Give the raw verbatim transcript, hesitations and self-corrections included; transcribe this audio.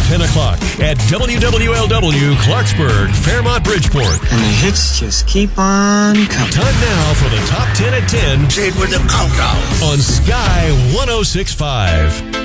ten o'clock at W W L W Clarksburg, Fairmont, Bridgeport. And the hits just keep on coming. Time now for the Top ten at ten. Say it with a countdown. On Sky one oh six point five.